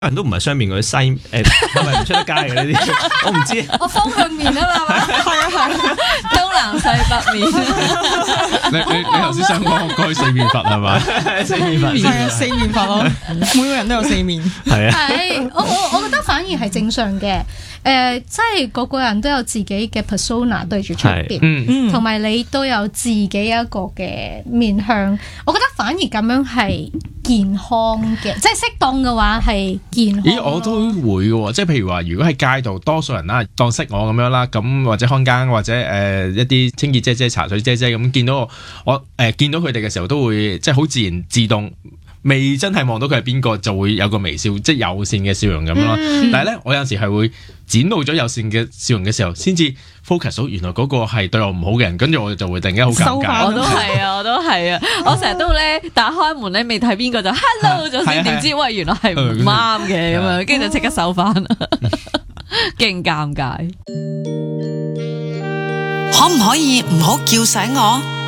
人都唔係雙面嗰啲西係咪唔出得街嘅呢啲？我唔知。 我方向面啊嘛，係東南西北面。 你頭先想講過去四面佛係嘛？ 四面佛係啊，四面佛咯，每個人都有四面。 係啊， 係我覺得反而係正常嘅。即係個個人都有自己嘅 persona 對住出邊，同埋你都有自己一個嘅面向。我覺得反而咁樣係健康嘅，即係適當嘅話係健康。 咦，我都會嘅，即係譬如話，如果喺街度多數人啦，當識我咁樣啦，咁或者看更或者一啲清潔姐姐、茶水姐姐咁見到我見到佢哋嘅時候，都會即係好自然自動。未真係望到佢係邊個，就會有個微笑，即係友善嘅笑容咁咯。但係咧，我有陣時係會展露咗友善嘅笑容嘅時候，先至 focus 到原來嗰個係對我唔好嘅人，跟住我就會突然間好尷尬。 我都係啊，我成日都咧打開門咧，未睇邊個就 hello 咗先，點知喂原來係唔啱嘅咁樣，跟住就即刻收翻，勁尷尬。 可唔可以唔好叫醒我？